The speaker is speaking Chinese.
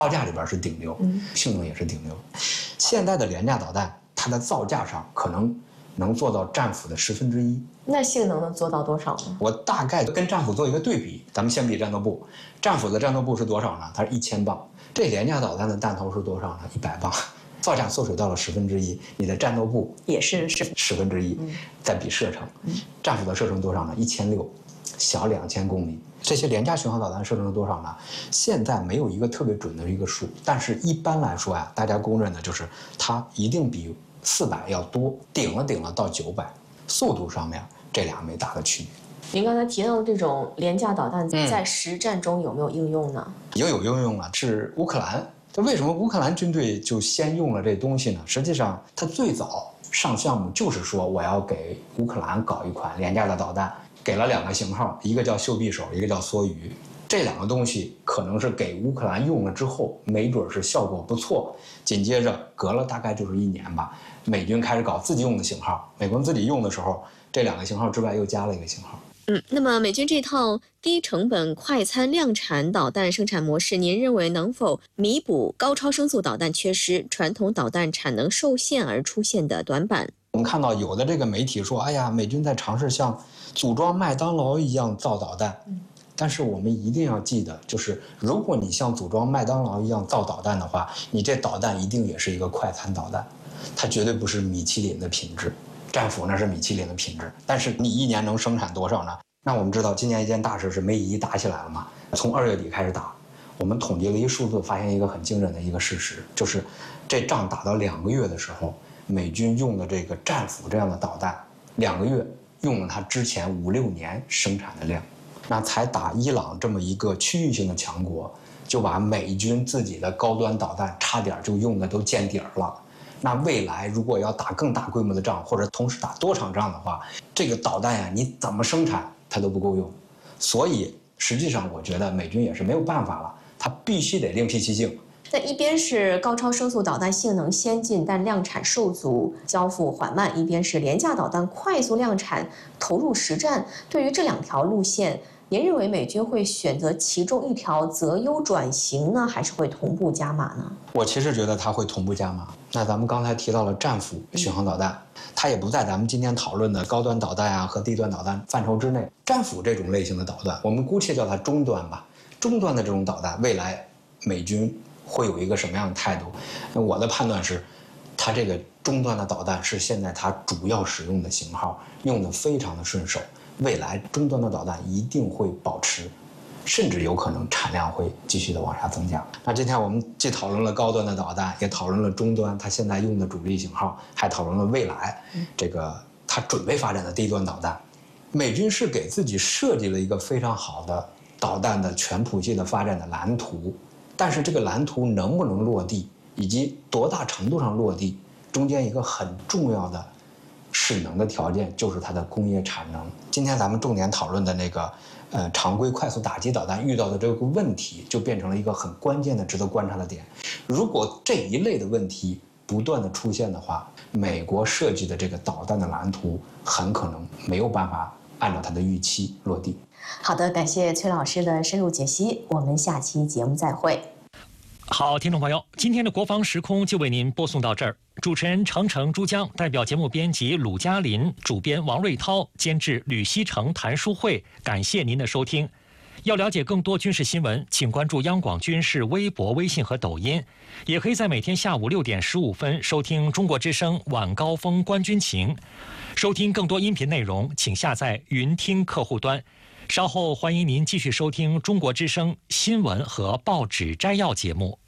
造价里边是顶流，性能也是顶流。现在的廉价导弹，它的造价上可能做到战斧的1/10。 那性能能做到多少呢？ 我大概跟战斧做一个对比，咱们先比战斗部，战斧的战斗部是多少呢？它是1000磅，这廉价导弹的弹头是多少呢？100磅。造价缩水到了1/10，你的战斗部也是 1/10，再比射程，战斧的射程多少呢？1600，小2000公里。这些廉价巡航导弹射程是多少呢？现在没有一个特别准的一个数，但是一般来说呀，大家公认的就是它一定比400要多，顶了到900。速度上面这俩没大的区别。 您刚才提到的这种廉价导弹在实战中有没有应用呢？ 已经有应用了，是乌克兰。这为什么乌克兰军队就先用了这东西呢？实际上，它最早上项目就是说我要给乌克兰搞一款廉价的导弹，给了2个型号，一个叫袖匕首，一个叫梭鱼。这2个东西可能是给乌克兰用了之后，没准是效果不错。紧接着隔了大概就是1年吧，美军开始搞自己用的型号。美国自己用的时候，这2个型号之外又加了一个型号。 那么美军这套低成本快餐量产导弹生产模式，您认为能否弥补高超声速导弹缺失、传统导弹产能受限而出现的短板？ 我们看到有的这个媒体说，哎呀，美军在尝试像组装麦当劳一样造导弹。但是我们一定要记得，就是如果你像组装麦当劳一样造导弹的话，你这导弹一定也是一个快餐导弹，它绝对不是米其林的品质。战斧那是米其林的品质，但是你1年能生产多少呢？那我们知道今年一件大事是梅姨打起来了嘛，从2月底开始打，我们统计了一数字，发现一个很惊人的一个事实，就是这仗打到2个月的时候，美军用的这个战斧这样的导弹，2个月用了它之前5、6年生产的量。那才打伊朗这么一个区域性的强国，就把美军自己的高端导弹差点就用的都见底儿了。那未来如果要打更大规模的仗，或者同时打多场仗的话，这个导弹呀，你怎么生产它都不够用。所以实际上我觉得美军也是没有办法了，它必须得另辟蹊径。 那一边是高超声速导弹性能先进，但量产受阻、交付缓慢；一边是廉价导弹快速量产、投入实战。对于这2条路线，您认为美军会选择其中一条择优转型呢，还是会同步加码呢？ 我其实觉得它会同步加码。那咱们刚才提到了战斧巡航导弹，它也不在咱们今天讨论的高端导弹和低端导弹范畴之内。战斧这种类型的导弹，我们姑且叫它中端吧。中端的这种导弹，未来美军会有一个什么样的态度？我的判断是，它这个中端的导弹是现在它主要使用的型号，用的非常的顺手。未来中端的导弹一定会保持，甚至有可能产量会继续的往下增加。那今天我们既讨论了高端的导弹，也讨论了中端它现在用的主力型号，还讨论了未来这个它准备发展的低端导弹。美军是给自己设计了一个非常好的导弹的全谱系的发展的蓝图，但是这个蓝图能不能落地，以及多大程度上落地，中间一个很重要的势能的条件就是它的工业产能。今天咱们重点讨论的那个常规快速打击导弹遇到的这个问题，就变成了一个很关键的值得观察的点。如果这一类的问题不断的出现的话，美国设计的这个导弹的蓝图很可能没有办法按照它的预期落地。 好的，感谢崔老师的深入解析，我们下期节目再会。 好，听众朋友，今天的国防时空就为您播送到这儿。主持人程程、珠江，代表节目编辑鲁嘉林，主编王瑞涛，监制吕希成、谭书慧，感谢您的收听。要了解更多军事新闻，请关注央广军事微博、微信和抖音，也可以在每天下午6点15分收听中国之声晚高峰观军情。收听更多音频内容，请下载云听客户端。稍后欢迎您继续收听中国之声新闻和报纸摘要节目。